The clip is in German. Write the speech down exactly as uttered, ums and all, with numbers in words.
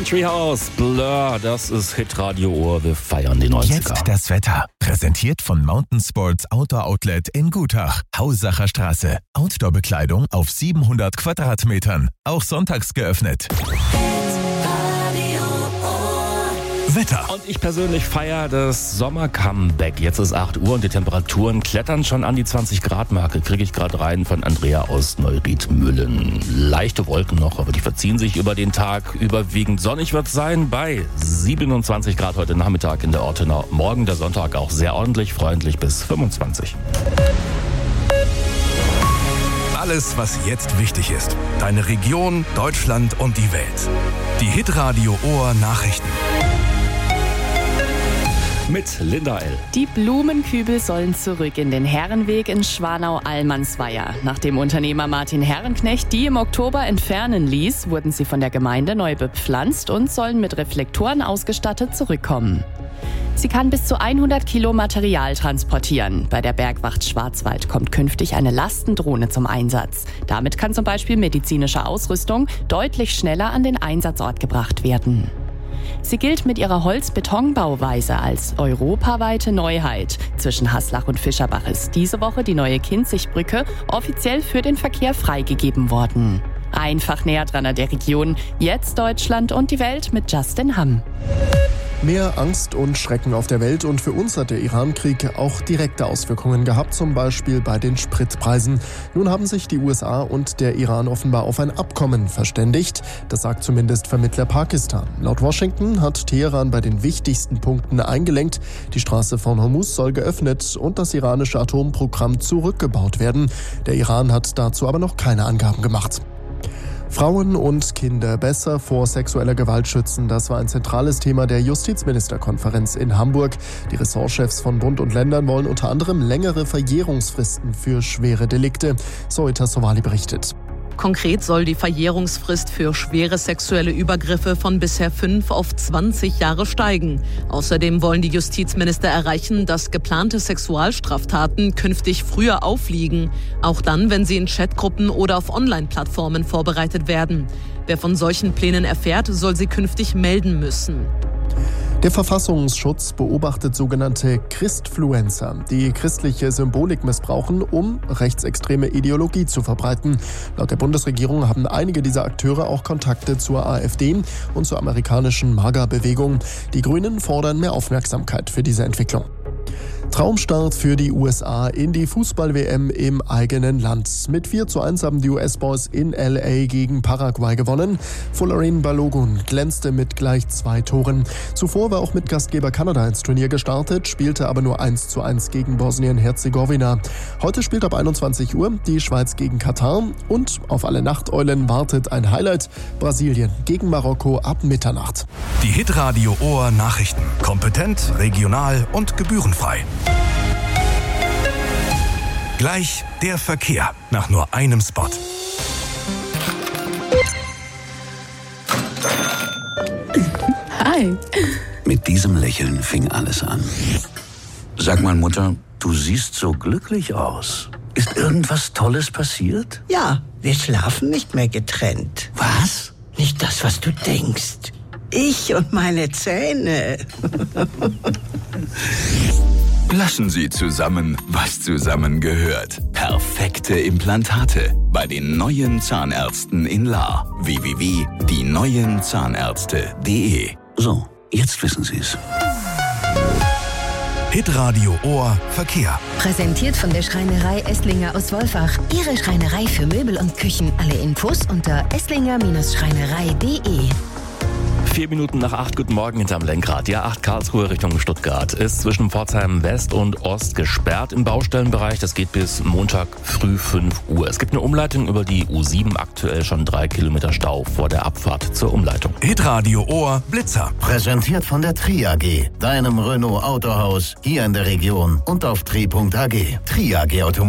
Country House, Blur, das ist Hitradio Ohr, wir feiern die neunziger. Jetzt das Wetter, präsentiert von Mountain Sports Outdoor Outlet in Gutach, Haussacher Straße. Outdoor-Bekleidung auf siebenhundert Quadratmetern, auch sonntags geöffnet. Wetter. Und ich persönlich feiere das Sommer-Comeback. Jetzt ist acht Uhr und die Temperaturen klettern schon an die zwanzig Grad Marke. Kriege ich gerade rein von Andrea aus Neuried-Müllen. Leichte Wolken noch, aber die verziehen sich über den Tag. Überwiegend sonnig wird es sein bei siebenundzwanzig Grad heute Nachmittag in der Ortenau. Morgen der Sonntag auch sehr ordentlich, freundlich bis fünfundzwanzig. Alles, was jetzt wichtig ist. Deine Region, Deutschland und die Welt. Die Hitradio Ohr Nachrichten. Mit Linda L. Die Blumenkübel sollen zurück in den Herrenweg in Schwanau-Allmannsweier. Nachdem Unternehmer Martin Herrenknecht die im Oktober entfernen ließ, wurden sie von der Gemeinde neu bepflanzt und sollen mit Reflektoren ausgestattet zurückkommen. Sie kann bis zu hundert Kilo Material transportieren. Bei der Bergwacht Schwarzwald kommt künftig eine Lastendrohne zum Einsatz. Damit kann zum Beispiel medizinische Ausrüstung deutlich schneller an den Einsatzort gebracht werden. Sie gilt mit ihrer Holz-Beton-Bauweise als europaweite Neuheit. Zwischen Haslach und Fischerbach ist diese Woche die neue Kinzigbrücke offiziell für den Verkehr freigegeben worden. Einfach näher dran an der Region. Jetzt Deutschland und die Welt mit Justin Hamm. Mehr Angst und Schrecken auf der Welt und für uns hat der Iran-Krieg auch direkte Auswirkungen gehabt, zum Beispiel bei den Spritpreisen. Nun haben sich die U S A und der Iran offenbar auf ein Abkommen verständigt. Das sagt zumindest Vermittler Pakistan. Laut Washington hat Teheran bei den wichtigsten Punkten eingelenkt. Die Straße von Hormuz soll geöffnet und das iranische Atomprogramm zurückgebaut werden. Der Iran hat dazu aber noch keine Angaben gemacht. Frauen und Kinder besser vor sexueller Gewalt schützen, das war ein zentrales Thema der Justizministerkonferenz in Hamburg. Die Ressortchefs von Bund und Ländern wollen unter anderem längere Verjährungsfristen für schwere Delikte. Zoita Sowali berichtet. Konkret soll die Verjährungsfrist für schwere sexuelle Übergriffe von bisher fünf auf zwanzig Jahre steigen. Außerdem wollen die Justizminister erreichen, dass geplante Sexualstraftaten künftig früher aufliegen. Auch dann, wenn sie in Chatgruppen oder auf Online-Plattformen vorbereitet werden. Wer von solchen Plänen erfährt, soll sie künftig melden müssen. Der Verfassungsschutz beobachtet sogenannte Christfluencer, die christliche Symbolik missbrauchen, um rechtsextreme Ideologie zu verbreiten. Laut der Bundesregierung haben einige dieser Akteure auch Kontakte zur AfD und zur amerikanischen MAGA-Bewegung. Die Grünen fordern mehr Aufmerksamkeit für diese Entwicklung. Traumstart für die U S A in die Fußball-W M im eigenen Land. Mit vier zu eins haben die U S-Boys in L A gegen Paraguay gewonnen. Folarin Balogun glänzte mit gleich zwei Toren. Zuvor war auch mit Gastgeber Kanada ins Turnier gestartet, spielte aber nur eins zu eins gegen Bosnien-Herzegowina. Heute spielt ab einundzwanzig Uhr die Schweiz gegen Katar und auf alle Nachteulen wartet ein Highlight: Brasilien gegen Marokko ab Mitternacht. Die Hitradio Ohr Nachrichten. Kompetent, regional und gebührenfrei. Gleich der Verkehr nach nur einem Spot. Hi. Mit diesem Lächeln fing alles an. Sag mal, Mutter, du siehst so glücklich aus. Ist irgendwas Tolles passiert? Ja, wir schlafen nicht mehr getrennt. Was? Nicht das, was du denkst. Ich und meine Zähne. Lassen Sie zusammen, was zusammengehört. Perfekte Implantate bei den neuen Zahnärzten in Lahr. w w w punkt die neuen zahnärzte punkt de. So, jetzt wissen Sie es. Hitradio Ohr Verkehr. Präsentiert von der Schreinerei Esslinger aus Wolfach. Ihre Schreinerei für Möbel und Küchen. Alle Infos unter esslinger Schreinerei punkt de. Vier Minuten nach acht, guten Morgen hinterm Lenkrad. Die A acht Karlsruhe Richtung Stuttgart ist zwischen Pforzheim West und Ost gesperrt im Baustellenbereich. Das geht bis Montag früh fünf Uhr. Es gibt eine Umleitung über die U sieben, aktuell schon drei Kilometer Stau vor der Abfahrt zur Umleitung. Hitradio Ohr Blitzer. Präsentiert von der Tri A G, deinem Renault Autohaus hier in der Region und auf tri punkt a g. Tri A G Automobil.